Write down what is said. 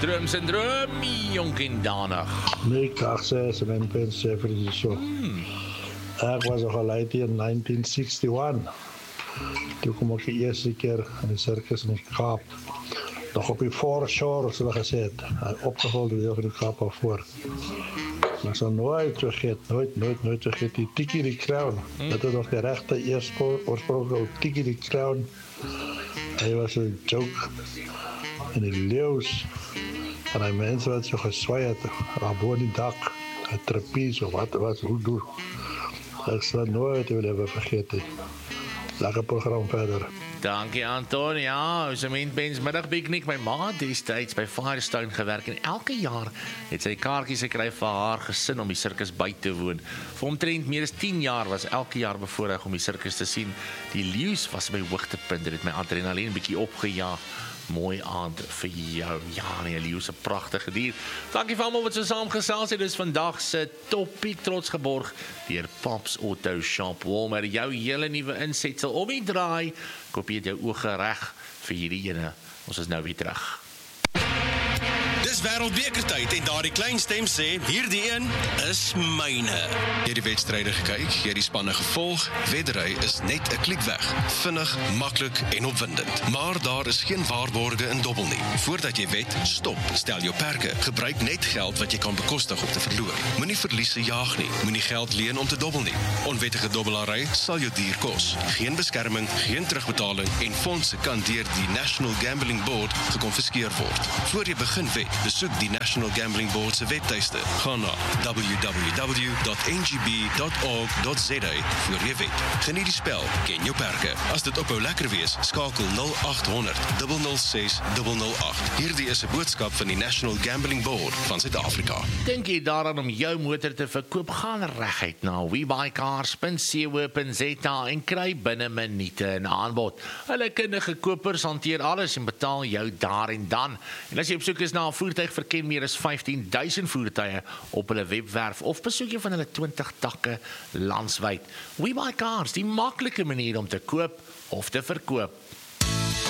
Drums en drummy, jonk en danig. Nee, ik dacht ze mijn pens even zo. Ik was al geleid in 1961. Toen kom ik de eerste keer in de circus in de Kaap. Nog op die foreshore, zullen gezet. Opgevuld deel van de Kaap al voor. Maar ik zal nooit vergeten, nooit vergeten, die Tiki the Clown. Dat is nog de rechte eerste oorspronkelijke Tiki the Clown. Hij was een joke. En die leeuws. En die mensen wat zo gezwaaid, boven die dak, een trapeze, hoe doe. Ik zal nooit willen vergeten. Lekker program verder. Dankie Anton, ja, ons mens middagpiknik. My ma het destyds by Firestone gewerk en elke jaar het sy kaartjies gekry vir haar gesin om die sirkus by te woon. Vir omtrent meer as 10 jaar was elke jaar bevoorreg om die sirkus te sien. Die leeu's was my hoogtepunt, dit het my adrenalien bietjie opgejaag. Mooi aand vir jou. Ja, nee, leeu's 'n pragtige dier. Dankie vir almal wat so saamgesels het. Dis vandag se toppie trots geborg deur Pops Auto Shop Walmer. Jou hele nuwe insetsel om die draai. Koop jy jou oë reg vir hierdie ene. Ons is nou weer terug. Dis wêreldbekertyd en daardie klein stem sê, hierdie een is myne. Jy het die wedstryde gekyk, jy het die spanne gevolg, weddery is net 'n klik weg. Vinnig, maklik en opwindend. Maar daar is geen waarborge in dobbel nie. Voordat jy wed, stop, stel jou perke. Gebruik net geld wat jy kan bekostig om te verloor. Moenie verliese jaag nie. Moenie geld leen om te dobbel nie. Onwettige dobbelary sal jou duur kos. Geen beskerming, geen terugbetaling en fondse kan deur die National Gambling Board gekonfiskeer word. Voor jy begin wed, besoek die National Gambling Board se webtuiste. Ga na www.ngb.org.za vir jy wed. Geniet die spel, ken jou perke. As dit ophou lekker wees, skakel 0800 006 008. Hierdie is 'n boodskap van die National Gambling Board van Suid-Afrika. Dink jy daaraan om jou motor te verkoop? Gaan reguit na webuycars.co.za en kry binne minute 'n aanbod. Hulle kundige kopers hanteer alles en betaal jou daar en dan. En as jy op soek is na 'n voertuig, verken meer as 15,000 voertuie op hulle webwerf of besoek jy van hulle 20 takke landwyd. WeBuyCars, die maklike manier om te koop of te verkoop.